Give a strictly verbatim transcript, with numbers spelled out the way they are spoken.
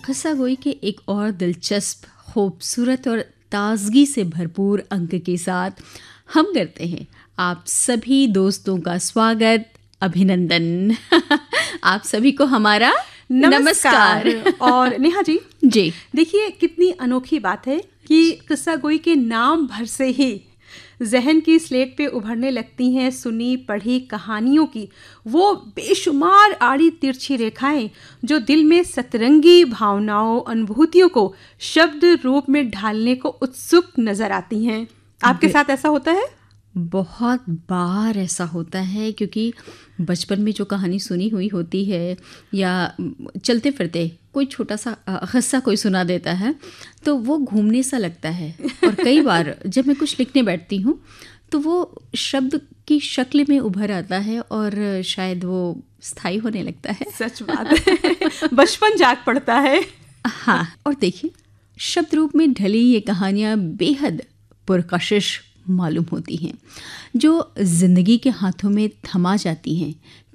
खस्सा गोई के एक और दिलचस्प, खूबसूरत और ताजगी से भरपूर अंक के साथ हम करते हैं आप सभी दोस्तों का स्वागत, अभिनंदन। आप सभी को हमारा नमस्कार, नमस्कार। और नेहा जी जी देखिए कितनी अनोखी बात है कि किस्सा गोई के नाम भर से ही जहन की स्लेट पे उभरने लगती हैं सुनी पढ़ी कहानियों की वो बेशुमार आड़ी तिरछी रेखाएं जो दिल में सतरंगी भावनाओं अनुभूतियों को शब्द रूप में ढालने को उत्सुक नजर आती हैं। आपके साथ ऐसा होता है? बहुत बार ऐसा होता है, क्योंकि बचपन में जो कहानी सुनी हुई होती है या चलते फिरते कोई छोटा सा किस्सा कोई सुना देता है तो वो घूमने सा लगता है। और कई बार जब मैं कुछ लिखने बैठती हूँ तो वो शब्द की शक्ल में उभर आता है और शायद वो स्थायी होने लगता है। सच बात है, बचपन जाग पड़ता है। हाँ, और देखिए शब्द रूप में ढली ये कहानियाँ बेहद पुरकशिश मालूम होती हैं, जो जिंदगी के हाथों में थमा जाती हैं।